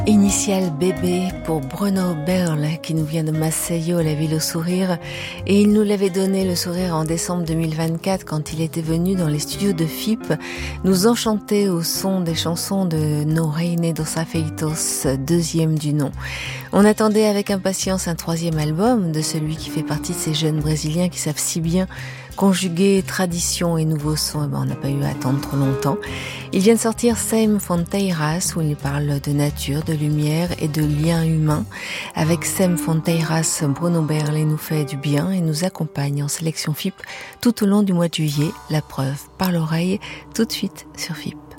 Initial bébé pour Bruno Berle qui nous vient de Maceió, la ville au sourire, et il nous l'avait donné le sourire en décembre 2024 quand il était venu dans les studios de FIP nous enchanter au son des chansons de No Reine dos Afeitos, deuxième du nom. On attendait avec impatience un troisième album de celui qui fait partie de ces jeunes brésiliens qui savent si bien conjuguer tradition et nouveaux sons. On n'a pas eu à attendre trop longtemps. Il vient de sortir Sem Fonteiras où il parle de nature, de lumière et de liens humains. Avec Sem Fonteiras, Bruno Berle nous fait du bien et nous accompagne en sélection FIP tout au long du mois de juillet. La preuve par l'oreille, tout de suite sur FIP.